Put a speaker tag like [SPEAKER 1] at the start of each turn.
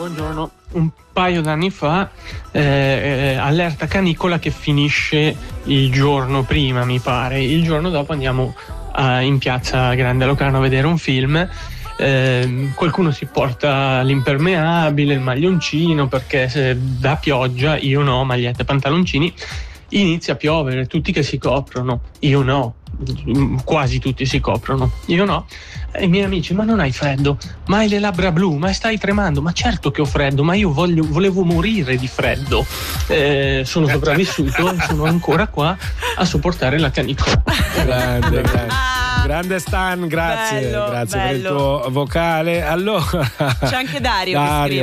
[SPEAKER 1] buongiorno. Un paio d'anni fa, allerta canicola che finisce il giorno prima, mi pare. Il giorno dopo andiamo in piazza Grande Locarno a vedere un film. Qualcuno si porta l'impermeabile, il maglioncino, perché se da pioggia, io no, magliette e pantaloncini, inizia a piovere, tutti che si coprono, io no, quasi tutti si coprono, io no. E i miei amici: ma non hai freddo? Ma hai le labbra blu? Ma stai tremando? Ma certo che ho freddo, ma io volevo morire di freddo. Sono sopravvissuto, sono ancora qua a sopportare la canicola.
[SPEAKER 2] Grande Stan, grazie,
[SPEAKER 3] Bello,
[SPEAKER 2] grazie
[SPEAKER 3] bello.
[SPEAKER 2] per il tuo vocale. Allora,
[SPEAKER 3] c'è anche Dario che scrive.